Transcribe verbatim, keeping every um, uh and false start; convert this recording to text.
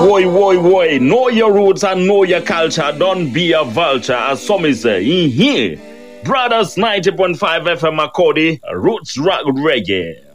Woi, woi, woi. Know your roots and know your culture. Don't be a vulture, as some say. In here, Brothers ninety point five F M Makodi, Roots Rock Reggae.